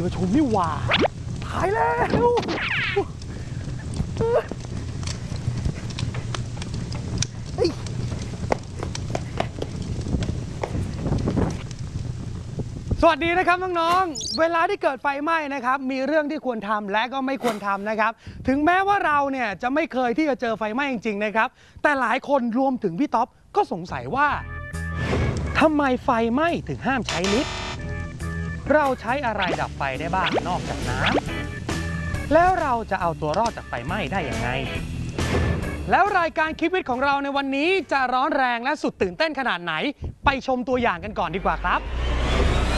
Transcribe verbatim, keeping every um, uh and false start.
ประชุมนี่หว่าตายแล้วสวัสดีนะครับน้องๆเวลาที่เกิดไฟไหม้นะครับมีเรื่องที่ควรทำและก็ไม่ควรทำนะครับถึงแม้ว่าเราเนี่ยจะไม่เคยที่จะเจอไฟไหม้จริงๆนะครับแต่หลายคนรวมถึงพี่ท็อปก็สงสัยว่าทำไมไฟไหม้ถึงห้ามใช้ลิฟต์เราใช้อะไรดับไฟได้บ้างนอกจากน้ำแล้วเราจะเอาตัวรอดจากไฟไหม้ได้อย่างไรแล้วรายการคิดวิทย์ของเราในวันนี้จะร้อนแรงและสุดตื่นเต้นขนาดไหนไปชมตัวอย่างกันก่อนดีกว่าครับ